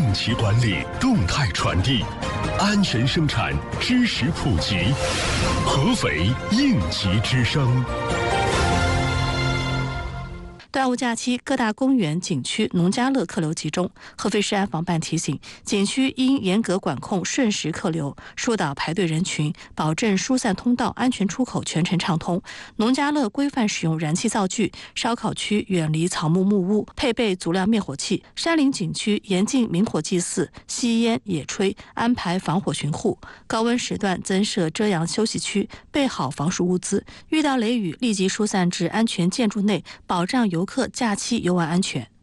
定期管理，动态传递，安全生产，知识普及，合肥应急之声。 端午假期，各大公园、景区、农家乐客流集中。合肥市安防办提醒，景区应严格管控瞬时客流，疏导排队人群，保证疏散通道、安全出口全程畅通。农家乐规范使用燃气灶具，烧烤区远离草木木屋，配备足量灭火器。山林景区严禁明火祭祀、吸烟、野炊，安排防火巡护。高温时段增设遮阳休息区，备好防暑物资。遇到雷雨，立即疏散至安全建筑内，保障游客假期游玩安全。